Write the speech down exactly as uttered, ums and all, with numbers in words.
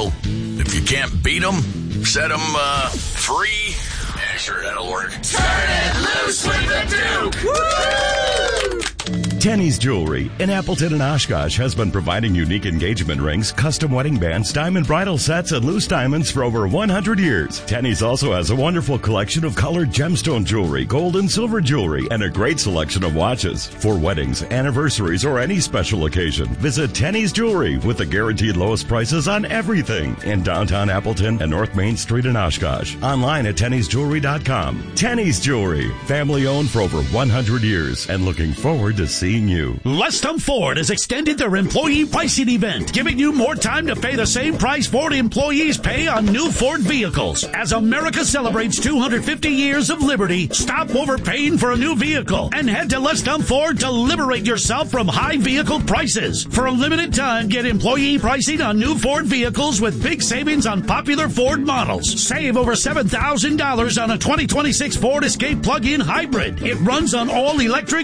vehicle. If you can't beat them, set them uh, free. Yeah, sure, that'll work. Turn it loose with the Duke! Woo! Tenny's Jewelry in Appleton and Oshkosh has been providing unique engagement rings, custom wedding bands, diamond bridal sets, and loose diamonds for over one hundred years. Tenny's also has a wonderful collection of colored gemstone jewelry, gold and silver jewelry, and a great selection of watches. For weddings, anniversaries, or any special occasion, visit Tenny's Jewelry with the guaranteed lowest prices on everything in downtown Appleton and North Main Street in Oshkosh. Online at tennys jewelry dot com. Tenny's Jewelry, family owned for over one hundred years, and looking forward to seeing you. Lustom Ford has extended their employee pricing event, giving you more time to pay the same price Ford employees pay on new Ford vehicles. As America celebrates two hundred fifty years of liberty, stop overpaying for a new vehicle and head to Lustom Ford to liberate yourself from high vehicle prices. For a limited time, get employee pricing on new Ford vehicles with big savings on popular Ford models. Save over seven thousand dollars on a twenty twenty-six Ford Escape plug-in hybrid. It runs on all electric